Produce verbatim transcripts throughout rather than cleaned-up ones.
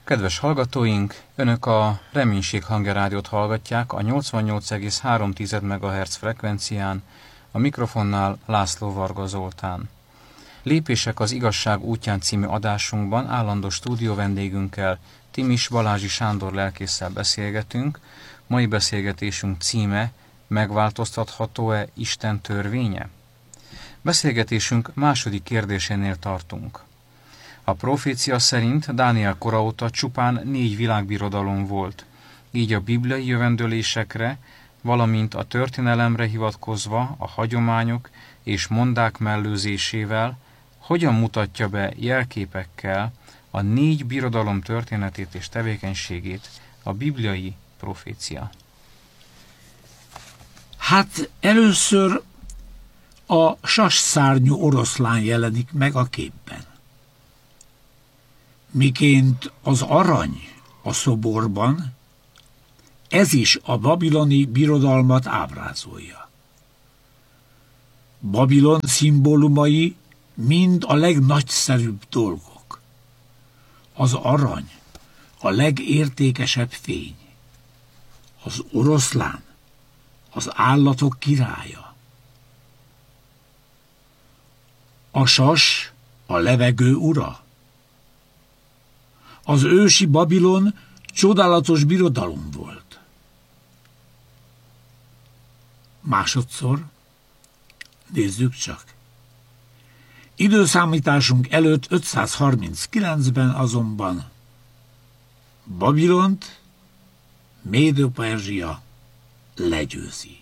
Kedves hallgatóink, Önök a Reménység Hangja Rádiót hallgatják a nyolcvannyolc egész három megahertz frekvencián, a mikrofonnál László Varga Zoltán. Lépések az igazság útján című adásunkban állandó stúdió vendégünkkel, Timis Balázsi Sándor lelkésszel beszélgetünk. Mai beszélgetésünk címe: megváltoztatható-e Isten törvénye? Beszélgetésünk második kérdésénél tartunk. A profécia szerint Dániel kora óta csupán négy világbirodalom volt, így a bibliai jövendőlésekre, valamint a történelemre hivatkozva a hagyományok és mondák mellőzésével hogyan mutatja be jelképekkel a négy birodalom történetét és tevékenységét a bibliai profécia? Hát először a sasszárnyú oroszlán jelenik meg a képben. Miként az arany a szoborban, ez is a babiloni birodalmat ábrázolja. Babilon szimbólumai mind a legnagyszerűbb dolgok. Az arany a legértékesebb fény. Az oroszlán az állatok királya. A sas a levegő ura. Az ősi Babilon csodálatos birodalom volt. Másodszor, nézzük csak. Időszámításunk előtt ötszázharminckilencben azonban Babilont Médo-Perzsia legyőzi.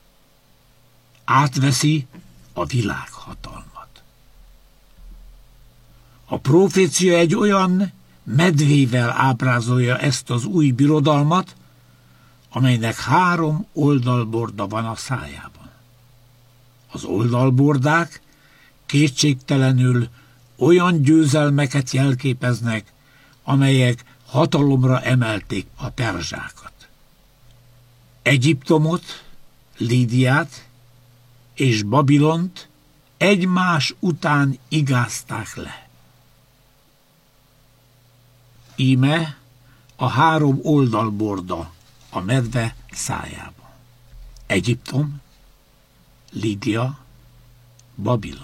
Átveszi a világhatalmat. A profécia egy olyan medvével ábrázolja ezt az új birodalmat, amelynek három oldalborda van a szájában. Az oldalbordák kétségtelenül olyan győzelmeket jelképeznek, amelyek hatalomra emelték a perzsákat. Egyiptomot, Lídiát és Babilont egymás után igázták le. Íme a három oldalborda a medve szájában. Egyiptom, Lídia, Babilon.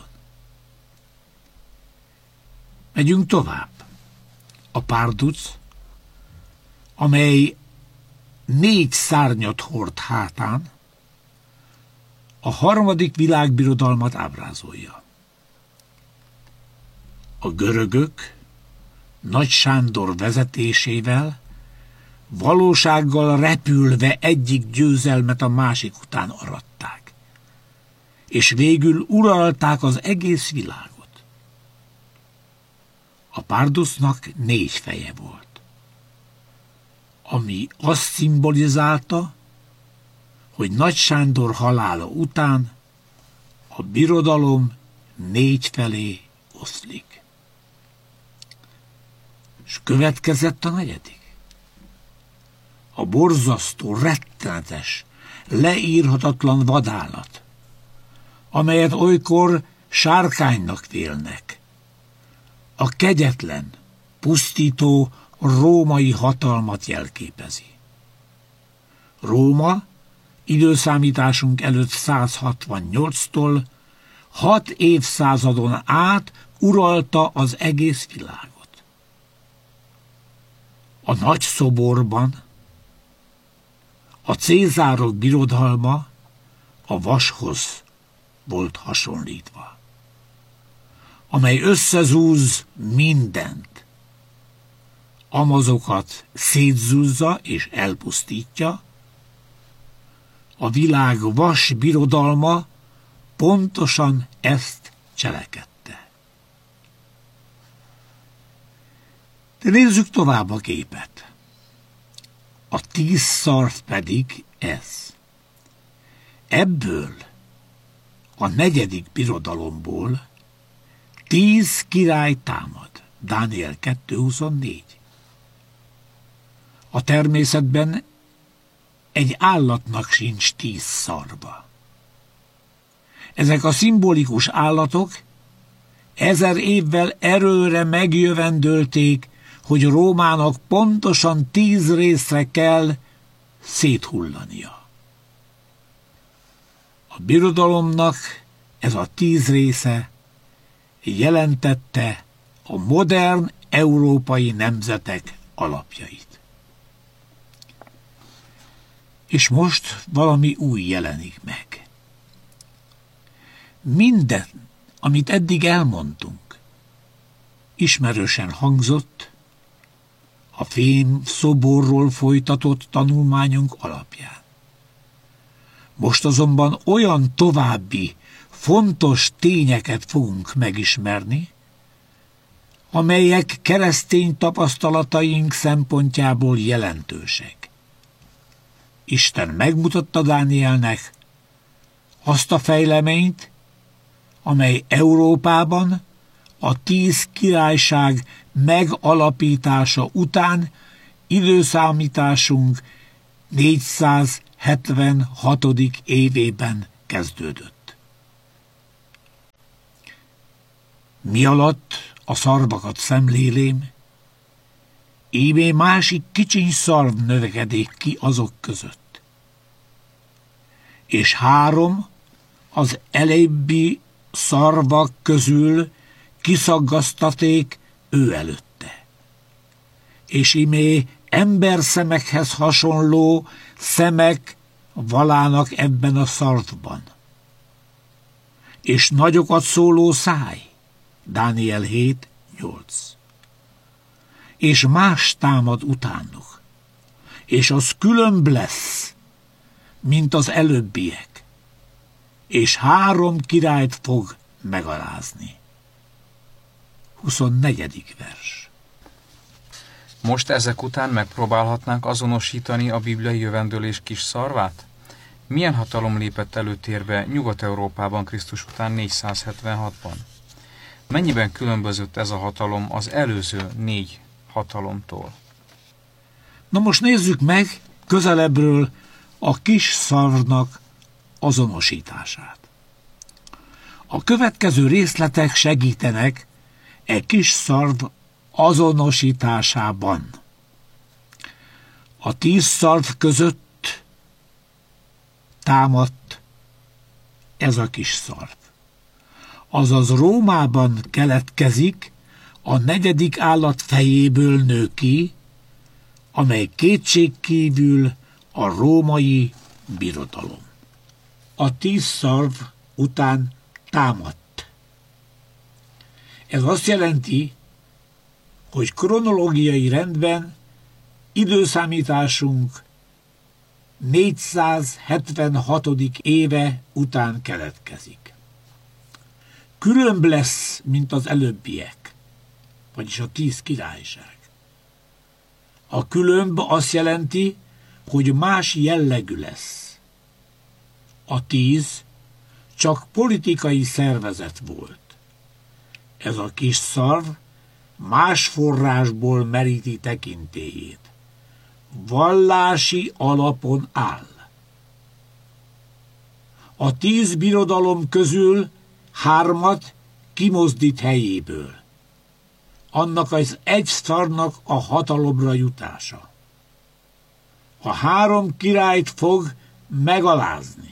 Megyünk tovább. A párduc, amely négy szárnyat hord hátán, a harmadik világbirodalmat ábrázolja. A görögök Nagy Sándor vezetésével valósággal repülve egyik győzelmet a másik után aratták, és végül uralták az egész világot. A párducnak négy feje volt, ami azt szimbolizálta, hogy Nagy Sándor halála után a birodalom négy felé oszlik. És következett a negyedik. A borzasztó, rettenetes, leírhatatlan vadállat, amelyet olykor sárkánynak vélnek. A kegyetlen, pusztító római hatalmat jelképezi. Róma időszámításunk előtt százhatvannyolctól hat évszázadon át uralta az egész világot. A nagy szoborban a cézárok birodalma a vashoz volt hasonlítva, amely összezúz mindent, amazokat szétzúzza és elpusztítja. A világ vas birodalma pontosan ezt cselekedte. De nézzük tovább a képet. A tíz szarv pedig ez. Ebből a negyedik birodalomból tíz király támad. Dániel kettő huszonnégy. A természetben egy állatnak sincs tíz szarva. Ezek a szimbolikus állatok ezer évvel erőre megjövendölték, hogy Rómának pontosan tíz részre kell széthullania. A birodalomnak ez a tíz része jelentette a modern európai nemzetek alapjait. És most valami új jelenik meg. Minden, amit eddig elmondtunk, ismerősen hangzott a fém szoborról folytatott tanulmányunk alapján. Most azonban olyan további, fontos tényeket fogunk megismerni, amelyek keresztény tapasztalataink szempontjából jelentősek. Isten megmutatta Dánielnek azt a fejleményt, amely Európában a tíz királyság megalapítása után időszámításunk négyszázhetvenhatodik évében kezdődött. Mi alatt a szarvakat szemlélém, íme másik kicsiny szarv növekedik ki azok között. És három az elébbi szarvak közül kiszaggasztaték ő előtte. És imé emberszemekhez hasonló szemek valának ebben a szarvban. És nagyokat szóló száj, Dániel hét nyolc. És más támad utánuk, és az különb lesz, mint az előbbiek, és három királyt fog megalázni. huszonnegyedik vers. Most ezek után megpróbálhatnánk azonosítani a bibliai jövendőlés kis szarvát? Milyen hatalom lépett előtérbe Nyugat-Európában Krisztus után négyszázhetvenhatban? Mennyiben különbözött ez a hatalom az előző négy hatalomtól? Na most nézzük meg közelebbről a kis szarvnak azonosítását. A következő részletek segítenek e kis szarv azonosításában. A tíz szarv között támadt ez a kis szarv. Azaz Rómában keletkezik, a negyedik állat fejéből nő ki, amely kétségkívül a római birodalom. A tíz szarv után támadt. Ez azt jelenti, hogy kronológiai rendben időszámításunk négyszázhetvenhatodik éve után keletkezik. Különb lesz, mint az előbbiek, vagyis a tíz királyság. A különb azt jelenti, hogy más jellegű lesz. A tíz csak politikai szervezet volt. Ez a kis szarv más forrásból meríti tekintélyét. Vallási alapon áll. A tíz birodalom közül hármat kimozdít helyéből. Annak az egy szarvnak a hatalomra jutása. A három királyt fog megalázni.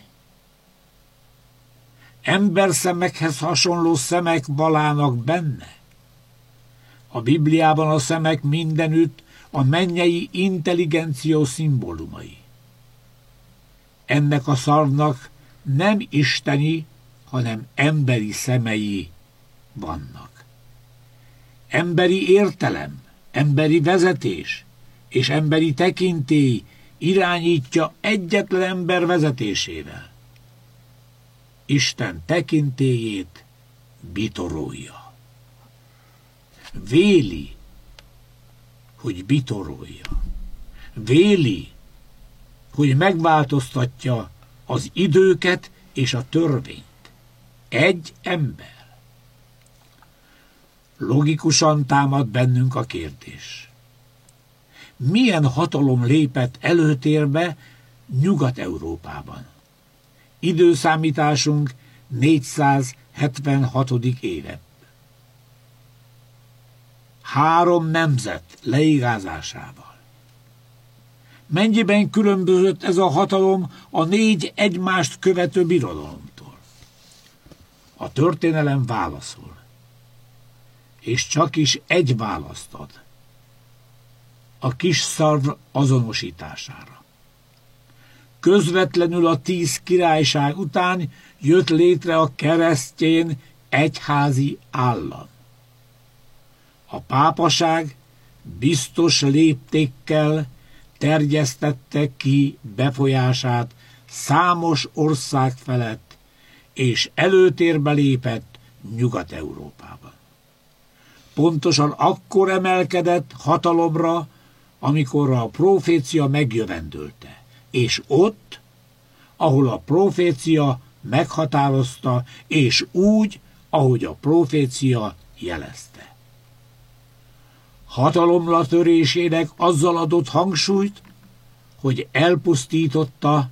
Emberszemekhez hasonló szemek valának benne. A Bibliában a szemek mindenütt a mennyei intelligenció szimbólumai. Ennek a szarvnak nem isteni, hanem emberi szemei vannak. Emberi értelem, emberi vezetés és emberi tekintély irányítja egyetlen ember vezetésével. Isten tekintélyét bitorolja. Véli, hogy bitorolja. Véli, hogy megváltoztatja az időket és a törvényt. Egy ember. Logikusan támad bennünk a kérdés. Milyen hatalom lépett előtérbe Nyugat-Európában? Időszámításunk négyszázhetvenhatodik éve. három nemzet leigázásával. Mennyiben különbözött ez a hatalom a négy egymást követő birodalomtól? A történelem válaszol, és csak is egy választ ad: a kis szarv azonosítására. Közvetlenül a tíz királyság után jött létre a keresztény egyházi állam. A pápaság biztos léptékkel terjesztette ki befolyását számos ország felett, és előtérbe lépett Nyugat-Európában. Pontosan akkor emelkedett hatalomra, amikor a profécia megjövendölte, és ott, ahol a profécia meghatározta, és úgy, ahogy a profécia jelezte. Hatalomra törésének azzal adott hangsúlyt, hogy elpusztította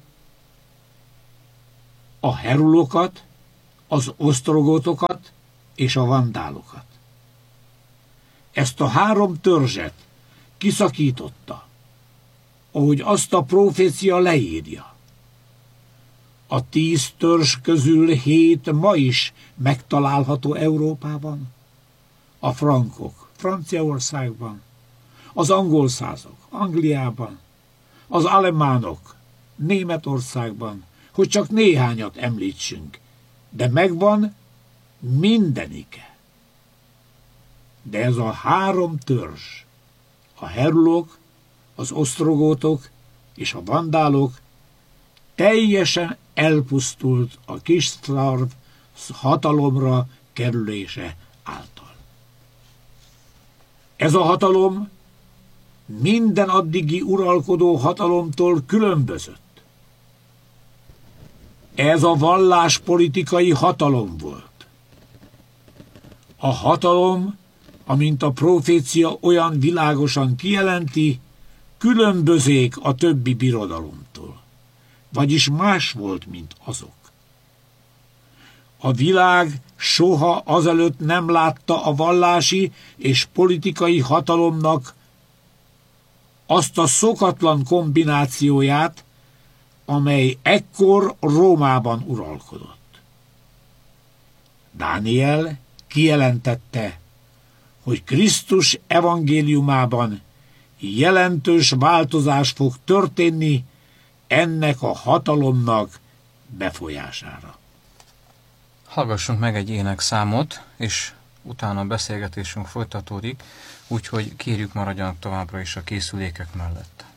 a herulokat, az osztrogótokat és a vandálokat. Ezt a három törzset kiszakította, ahogy azt a profécia leírja. A tíz törzs közül hét ma is megtalálható Európában. A frankok Franciaországban, az angolszázok Angliában, az alemánok Németországban, hogy csak néhányat említsünk, de megvan mindenike. De ez a három törzs, a herulok, az osztrogótok és a vandálok teljesen elpusztult a kis szarv hatalomra kerülése által. Ez a hatalom minden addigi uralkodó hatalomtól különbözött. Ez a valláspolitikai hatalom volt. A hatalom, amint a profécia olyan világosan kijelenti, különbözék a többi birodalomtól, vagyis más volt, mint azok. A világ soha azelőtt nem látta a vallási és politikai hatalomnak azt a szokatlan kombinációját, amely ekkor Rómában uralkodott. Dániel kijelentette, hogy Krisztus evangéliumában jelentős változás fog történni ennek a hatalomnak befolyására. Hallgassunk meg egy énekszámot, és utána a beszélgetésünk folytatódik, úgyhogy kérjük, maradjanak továbbra is a készülékek mellett.